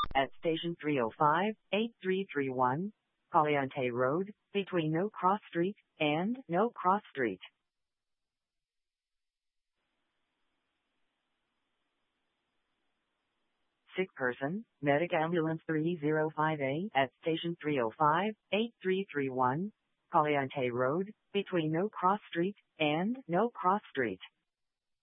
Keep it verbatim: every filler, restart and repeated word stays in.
at station three oh five, eight three three one, Caliente Road, between No Cross Street and No Cross Street. Sick person, Medic Ambulance three oh five A at station three oh five, eight three three one, Caliente Road, between No Cross Street and No Cross Street.